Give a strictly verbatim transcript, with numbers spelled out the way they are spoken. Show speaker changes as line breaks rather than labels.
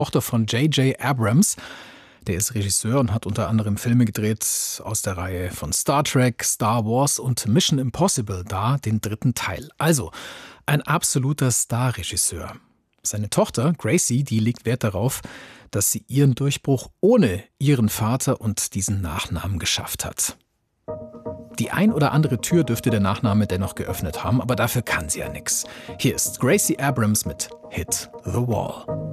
Tochter von J J Abrams. Der ist Regisseur und hat unter anderem Filme gedreht aus der Reihe von Star Trek, Star Wars und Mission Impossible, da den dritten Teil. Also ein absoluter Starregisseur. Seine Tochter Gracie, die legt Wert darauf, dass sie ihren Durchbruch ohne ihren Vater und diesen Nachnamen geschafft hat. Die ein oder andere Tür dürfte der Nachname dennoch geöffnet haben, aber dafür kann sie ja nichts. Hier ist Gracie Abrams mit Hit the Wall.